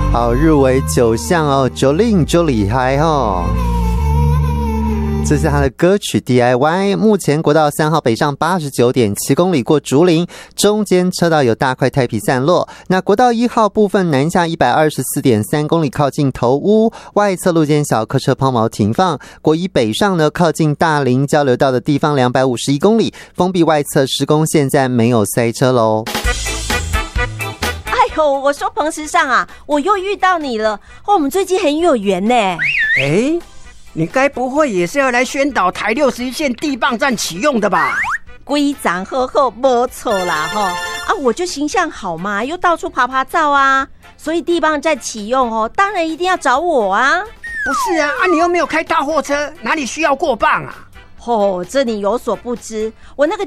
好，入围9项哦，Jolin 就厉害哦。这是他的歌曲 DIY。 目前国道3号北上 89.7 公里过竹林，中间车道有大块台皮散落。那国道1号部分南下 124.3 公里靠近头屋，外侧路肩小客车抛锚停放。国一北上呢，靠近大林交流道的地方251公里，封闭外侧施工，现在没有塞车咯。 哎呦，我说彭时尚啊，我又遇到你了，我们最近很有缘呢。 你该不会也是要来宣导台61线地磅站启用的吧？ 规章好好，没错啦啊，我就形象好嘛，又到处爬照啊，所以地磅站启用哦，当然一定要找我啊。 不是啊，你又没有开大货车，哪里需要过磅啊？ 这你有所不知，我那个